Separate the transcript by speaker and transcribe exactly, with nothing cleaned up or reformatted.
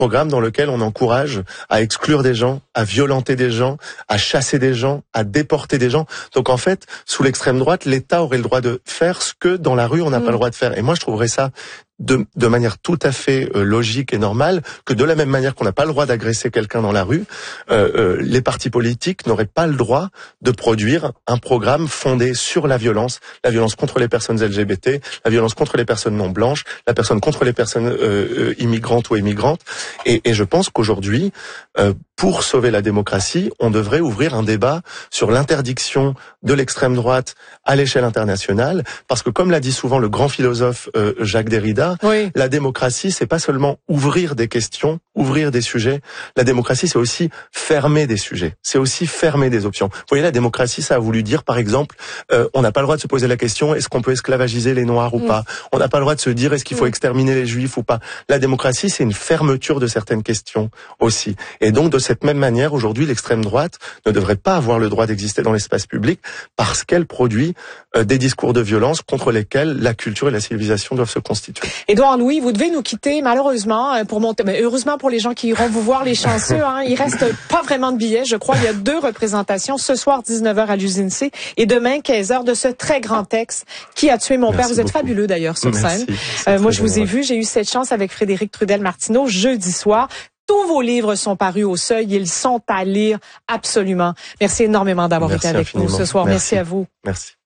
Speaker 1: programme dans lequel on encourage à exclure des gens, à violenter des gens, à chasser des gens, à déporter des gens. Donc en fait, sous l'extrême droite, l'État aurait le droit de faire ce que dans la rue on n'a mmh. pas le droit de faire. Et moi je trouverais ça de, de manière tout à fait euh, logique et normale, que de la même manière qu'on n'a pas le droit d'agresser quelqu'un dans la rue, euh, euh, les partis politiques n'auraient pas le droit de produire un programme fondé sur la violence, la violence contre les personnes L G B T, la violence contre les personnes non blanches, la personne contre les personnes euh, euh, immigrantes ou immigrantes. Et, et je pense qu'aujourd'hui, euh, pour sauver la démocratie, on devrait ouvrir un débat sur l'interdiction de l'extrême droite à l'échelle internationale, parce que comme l'a dit souvent le grand philosophe euh, Jacques Derrida, oui. la démocratie, c'est pas seulement ouvrir des questions, ouvrir des sujets. La démocratie, c'est aussi fermer des sujets. C'est aussi fermer des options. Vous voyez, la démocratie, ça a voulu dire, par exemple, euh, on n'a pas le droit de se poser la question, est-ce qu'on peut esclavagiser les Noirs ou mmh. pas? On n'a pas le droit de se dire, est-ce qu'il faut mmh. exterminer les Juifs ou pas? La démocratie, c'est une fermeture de certaines questions aussi. Et donc, de cette même manière, aujourd'hui, l'extrême droite ne devrait pas avoir le droit d'exister dans l'espace public parce qu'elle produit euh, des discours de violence contre lesquels la culture et la civilisation doivent se constituer.
Speaker 2: Édouard Louis, vous devez nous quitter malheureusement pour monter. Mais heureusement pour les gens qui iront vous voir, les chanceux. Hein, il reste pas vraiment de billets, je crois. Il y a deux représentations ce soir dix-neuf heures à l'Usine C et demain quinze heures de ce très grand texte Qui a tué mon
Speaker 1: Merci
Speaker 2: père. Vous êtes
Speaker 1: beaucoup.
Speaker 2: Fabuleux d'ailleurs sur
Speaker 1: Merci.
Speaker 2: scène. Euh, moi je vous ai vu, j'ai eu cette chance avec Frédéric Trudel-Martineau jeudi soir. Tous vos livres sont parus au Seuil, ils sont à lire absolument. Merci énormément d'avoir été avec
Speaker 1: infiniment.
Speaker 2: nous ce soir.
Speaker 1: Merci.
Speaker 2: Merci à vous.
Speaker 1: Merci.